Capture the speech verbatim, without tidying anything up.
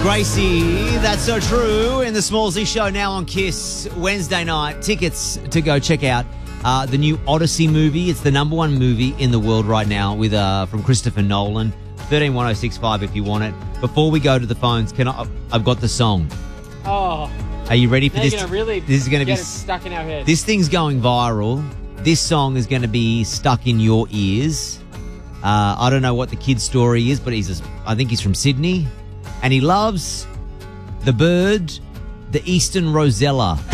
Gracie, that's so true. In the Small Z Show now on Kiss Wednesday night. Tickets to go check out uh, the new Odyssey movie. It's the number one movie in the world right now with uh, from Christopher Nolan. thirteen one oh six five if you want it. Before we go to the phones, can I? I've got the song. Oh, are you ready for now this? You're gonna really this is going to be it stuck in our head. This thing's going viral. This song is going to be stuck in your ears. Uh, I don't know what the kid's story is, but he's a, I think he's from Sydney. And he loves the bird, the Eastern Rosella.